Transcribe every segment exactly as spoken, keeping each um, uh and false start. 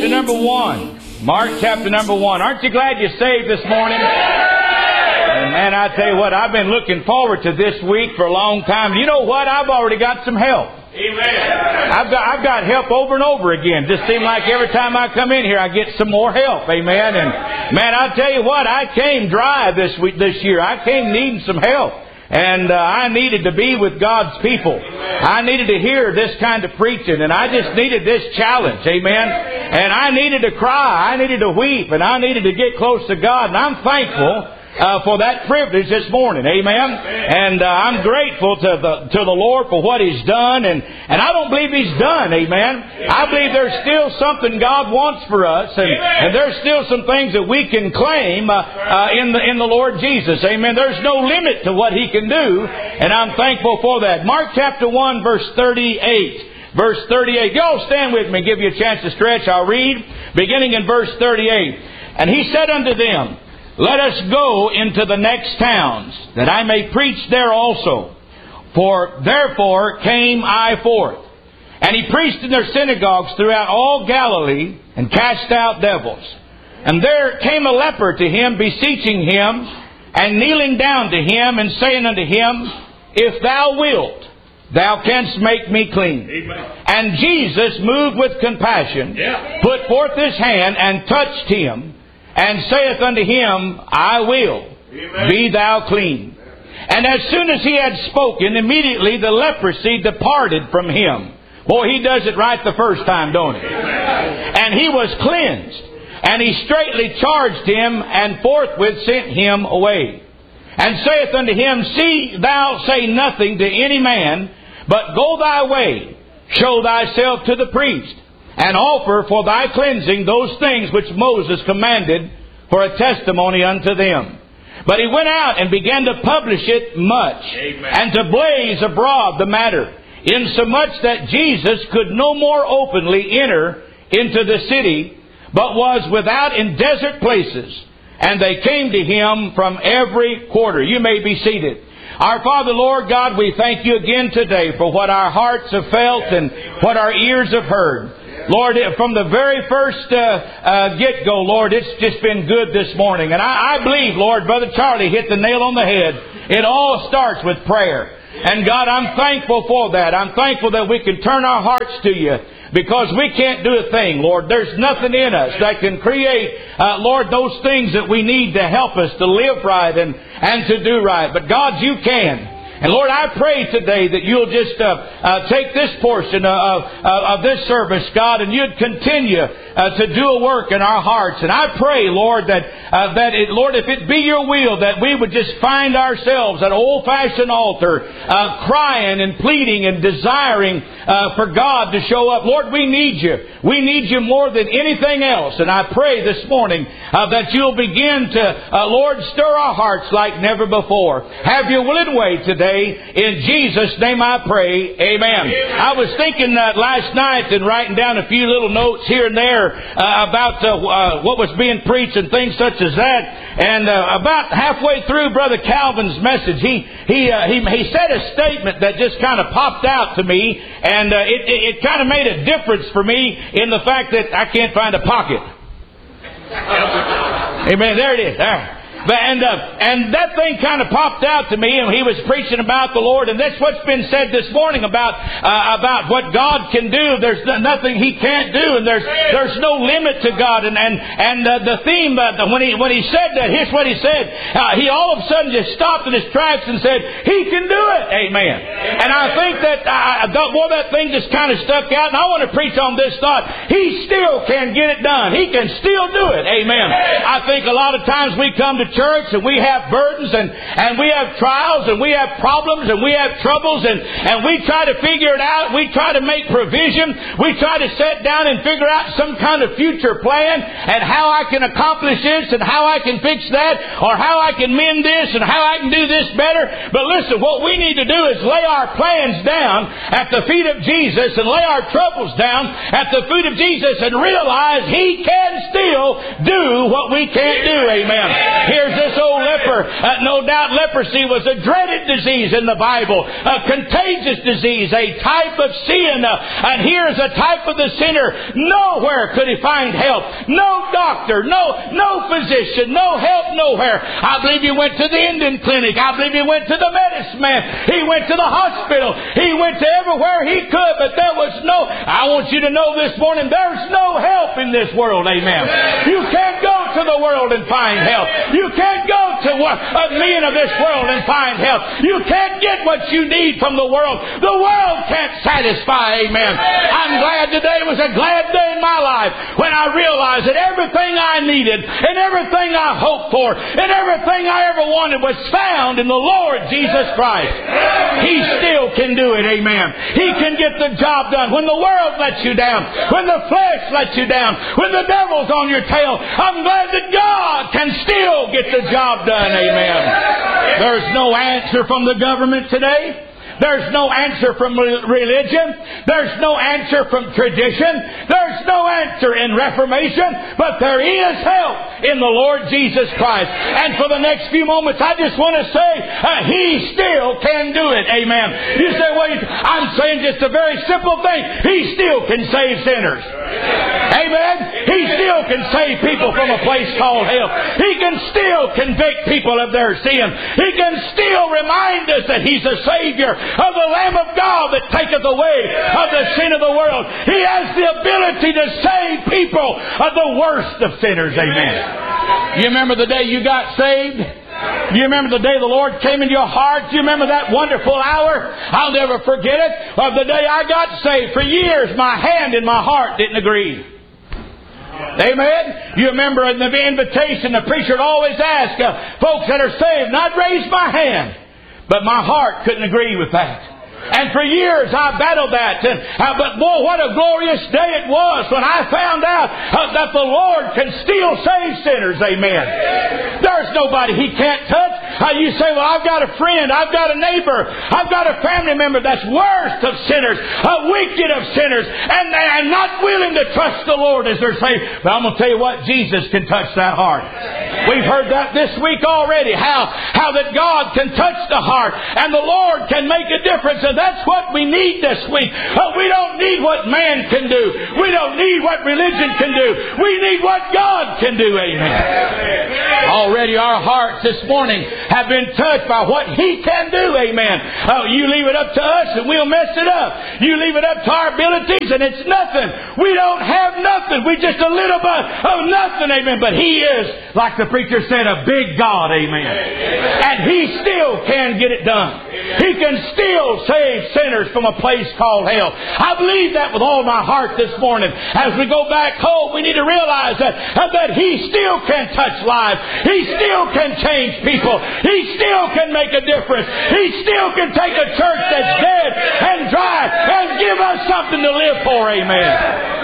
chapter number one. Mark chapter number one. Aren't you glad you're saved this morning? And man, I tell you what, I've been looking forward to this week for a long time. You know what? I've already got some help. Amen. I've got I've got help over and over again. Just seems like every time I come in here, I get some more help. Amen. And man, I'll tell you what, I came dry this week, this year. I came needing some help. And uh, I needed to be with God's people. I needed to hear this kind of preaching. And I just needed this challenge. Amen. And I needed to cry. I needed to weep. And I needed to get close to God. And I'm thankful Uh, for that privilege this morning. Amen. And uh, I'm grateful to the to the Lord for what He's done. And, and I don't believe He's done. Amen. I believe there's still something God wants for us. And, and there's still some things that we can claim uh, uh, in the in the Lord Jesus. Amen. There's no limit to what He can do. And I'm thankful for that. Mark chapter one verse thirty-eight. Verse thirty-eight. Y'all stand with me. Give you a chance to stretch. I'll read. Beginning in verse thirty-eight. And He said unto them, Let us go into the next towns, that I may preach there also. For therefore came I forth. And He preached in their synagogues throughout all Galilee, and cast out devils. And there came a leper to Him, beseeching Him, and kneeling down to Him, and saying unto Him, If thou wilt, thou canst make me clean. Amen. And Jesus, moved with compassion, yeah. put forth His hand, and touched him, and saith unto him, I will, Amen. Be thou clean. And as soon as he had spoken, immediately the leprosy departed from him. Boy, he does it right the first time, don't he? Amen. And he was cleansed. And he straightly charged him, and forthwith sent him away. And saith unto him, See thou say nothing to any man, but go thy way, show thyself to the priest, and offer for thy cleansing those things which Moses commanded for a testimony unto them. But he went out and began to publish it much, Amen. And to blaze abroad the matter, insomuch that Jesus could no more openly enter into the city, but was without in desert places. And they came to him from every quarter. You may be seated. Our Father, Lord God, we thank You again today for what our hearts have felt and what our ears have heard. Lord, from the very first uh, uh, get-go, Lord, it's just been good this morning. And I, I believe, Lord, Brother Charlie hit the nail on the head. It all starts with prayer. And God, I'm thankful for that. I'm thankful that we can turn our hearts to You, because we can't do a thing, Lord. There's nothing in us that can create, uh, Lord, those things that we need to help us to live right and, and to do right. But God, You can. And Lord, I pray today that You'll just uh, uh, take this portion of, of, of this service, God, and You'd continue uh, to do a work in our hearts. And I pray, Lord, that uh, that it, Lord, if it be Your will, that we would just find ourselves at an old-fashioned altar, uh, crying and pleading and desiring uh, for God to show up. Lord, we need You. We need You more than anything else. And I pray this morning uh, that You'll begin to, uh, Lord, stir our hearts like never before. Have Your will and way today. In Jesus' name I pray. Amen. Amen. I was thinking uh, last night and writing down a few little notes here and there uh, about uh, uh, what was being preached and things such as that. And uh, about halfway through Brother Calvin's message, he he uh, he, he said a statement that just kind of popped out to me, and uh, it, it, it kind of made a difference for me in the fact that I can't find a pocket. Amen. There it is. There. And uh, and that thing kind of popped out to me, and he was preaching about the Lord, and that's what's been said this morning about uh, about what God can do. There's nothing He can't do, and there's there's no limit to God. And and and uh, the theme uh, when he when he said that, here's what he said. Uh, he all of a sudden just stopped in his tracks and said, "He can do it." Amen. And I think that uh, boy, that thing just kind of stuck out, and I want to preach on this thought: He still can get it done. He can still do it. Amen. I think a lot of times we come to church and we have burdens and, and we have trials and we have problems and we have troubles and, and we try to figure it out. We try to make provision. We try to sit down and figure out some kind of future plan and how I can accomplish this and how I can fix that or how I can mend this and how I can do this better. But listen, what we need to do is lay our plans down at the feet of Jesus and lay our troubles down at the feet of Jesus and realize He can still do what we can't do. Amen. Here here's this old leper. Uh, no doubt leprosy was a dreaded disease in the Bible. A contagious disease, a type of sin. Uh, and here's a type of the sinner. Nowhere could he find help. No doctor, no, no physician, no help nowhere. I believe he went to the Indian clinic. I believe he went to the medicine man. He went to the hospital. He went to everywhere he could, but there was no... I want you to know this morning, there's no help in this world, amen. You can't go to the world and find help. You can't go to uh, men of this world and find help. You can't get what you need from the world. The world can't satisfy, amen. I'm glad today was a glad day in my life when I realized that everything I needed and everything I hoped for and everything I ever wanted was found in the Lord Jesus Christ. He still can do it, amen. He can get the job done. When the world lets you down, when the flesh lets you down, when the devil's on your tail, I'm glad that God can still get the job done, amen. There's no answer from the government today. There's no answer from religion. There's no answer from tradition. There's no answer in Reformation. But there is help in the Lord Jesus Christ. And for the next few moments, I just want to say, uh, He still can do it. Amen. You say, well, I'm saying just a very simple thing. He still can save sinners. Amen. He still can save people from a place called hell. He can still convict people of their sin. He can still remind us that He's a Savior of the Lamb of God that taketh away of the sin of the world. He has the ability to save people of the worst of sinners. Amen. You remember the day you got saved? You remember the day the Lord came into your heart? You remember that wonderful hour? I'll never forget it. Of the day I got saved. For years, my hand and my heart didn't agree. Amen. You remember in the invitation, the preacher would always ask uh, folks that are saved, and I'd raise my hand. But my heart couldn't agree with that. And for years I battled that. And, uh, but boy, what a glorious day it was when I found out uh, that the Lord can still save sinners. Amen. There's nobody He can't touch. Uh, you say, well, I've got a friend, I've got a neighbor, I've got a family member that's worst of sinners, uh, wicked of sinners, and, and not willing to trust the Lord as their Savior. But I'm going to tell you what, Jesus can touch that heart. We've heard that this week already, how, how that God can touch the heart and the Lord can make a difference. And that's what we need this week. Uh, we don't need what man can do. We don't need what religion can do. We need what God can do. Amen. Already our hearts this morning have been touched by what He can do. Amen. Uh, you leave it up to us and we'll mess it up. You leave it up to our abilities and it's nothing. We don't have nothing. We just a little bit of nothing. Amen. But He is, like the preacher said, a big God. Amen. And He still can get it done. He can still save sinners from a place called hell. I believe that with all my heart this morning. As we go back home, we need to realize that, that He still can touch lives. He still can change people. He still can make a difference. He still can take a church that's dead and dry and give us something to live for. Amen.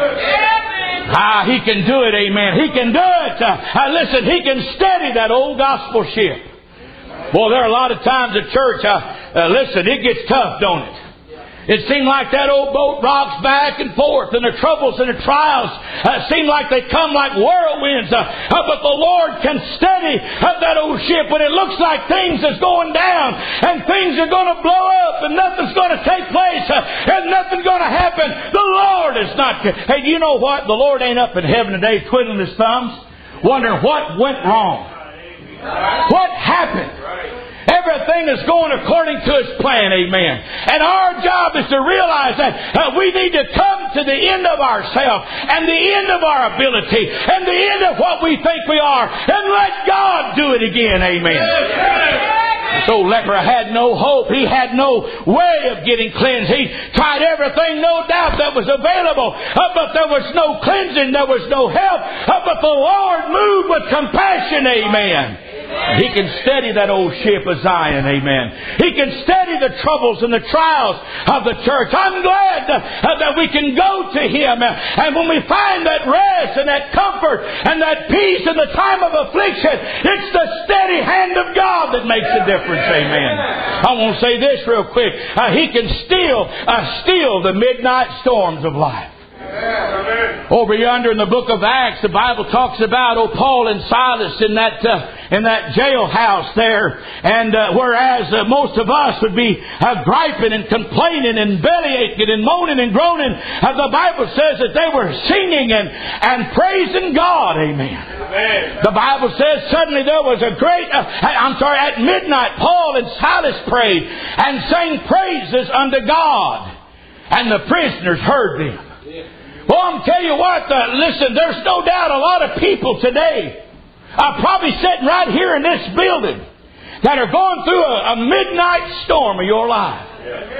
Ah, He can do it. Amen. He can do it. Uh, uh, listen, He can steady that old gospel ship. Boy, there are a lot of times at church, uh, uh, listen, it gets tough, don't it? It seems like that old boat rocks back and forth, and the troubles and the trials uh, seem like they come like whirlwinds. Uh, uh, but the Lord can steady uh, that old ship when it looks like things is going down, and things are going to blow up, and nothing's going to take place, uh, and nothing's going to happen. The Lord is not... Hey, you know what? The Lord ain't up in heaven today twiddling His thumbs, wondering what went wrong. What happened? Everything is going according to His plan, amen. And our job is to realize that uh, we need to come to the end of ourselves and the end of our ability and the end of what we think we are and let God do it again, amen. This old leper had no hope. He had no way of getting cleansed. He tried everything, no doubt, that was available. Uh, but there was no cleansing. There was no help. Uh, but the Lord moved with compassion, amen. He can steady that old ship of Zion, amen. He can steady the troubles and the trials of the church. I'm glad uh, that we can go to Him. And when we find that rest and that comfort and that peace in the time of affliction, it's the steady hand of God that makes the difference, amen. I want to say this real quick. Uh, he can still uh, still the midnight storms of life. Amen. Over yonder in the book of Acts, the Bible talks about oh Paul and Silas in that uh, in that jailhouse there, and uh, whereas uh, most of us would be uh, griping and complaining and bellyaching and moaning and groaning, uh, the Bible says that they were singing and and praising God. Amen. Amen. The Bible says suddenly there was a great. Uh, I'm sorry. At midnight, Paul and Silas prayed and sang praises unto God, and the prisoners heard them. Well, I'm tell you what, uh, listen, there's no doubt a lot of people today are probably sitting right here in this building that are going through a, a midnight storm of your life.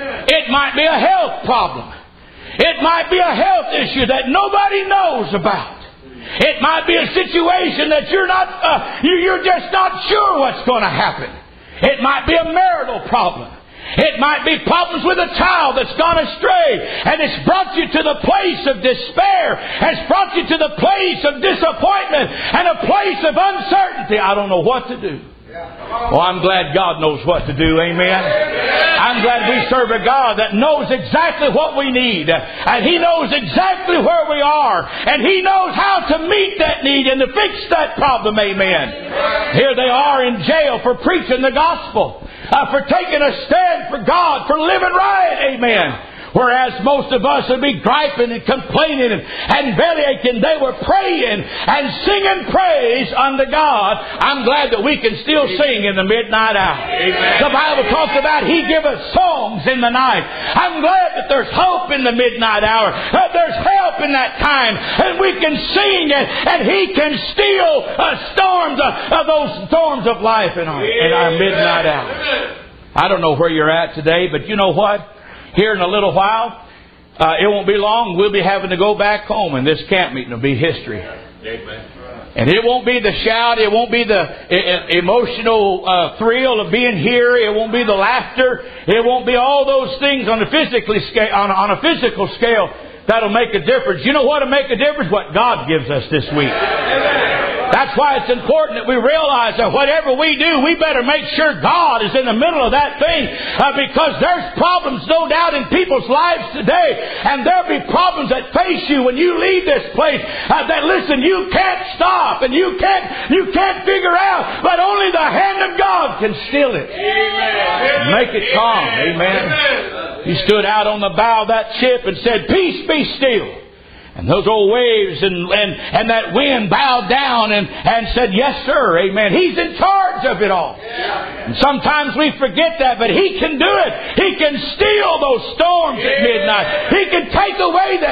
It might be a health problem. It might be a health issue that nobody knows about. It might be a situation that you're not, uh, you, you're just not sure what's going to happen. It might be a marital problem. It might be problems with a child that's gone astray, and it's brought you to the place of despair, has brought you to the place of disappointment and a place of uncertainty. I don't know what to do. Well, I'm glad God knows what to do. Amen. I'm glad we serve a God that knows exactly what we need, and He knows exactly where we are, and He knows how to meet that need and to fix that problem. Amen. Here they are in jail for preaching the gospel. Uh, for taking a stand for God, for living right, amen. Whereas most of us would be griping and complaining and, and bellyaching, they were praying and singing praise unto God. I'm glad that we can still sing in the midnight hour. Amen. The Bible talks about He giveth songs in the night. I'm glad that there's hope in the midnight hour. That there's help in that time, and we can sing, and, and He can steal uh, storms, uh, uh, those storms of life in our, in our midnight hour. I don't know where you're at today, but you know what? Here in a little while, uh, it won't be long, we'll be having to go back home, and this camp meeting will be history. And it won't be the shout, it won't be the emotional uh, thrill of being here, it won't be the laughter, it won't be all those things on a physically scale, on, on a physical scale that'll make a difference. You know what'll make a difference? What God gives us this week. That's why it's important that we realize that whatever we do, we better make sure God is in the middle of that thing. Uh, because there's problems, no doubt, in people's lives today. And there'll be problems that face you when you leave this place. Uh, that, listen, you can't stop and you can't, you can't figure out. But only the hand of God can still it. Amen. Make it calm. Amen. Amen. He stood out on the bow of that ship and said, "Peace, be still." And those old waves and, and, and that wind bowed down and, and said, "Yes, sir, amen." He's in charge of it all. And sometimes we forget that, but He can do it. He can steal those storms at midnight. He can take away that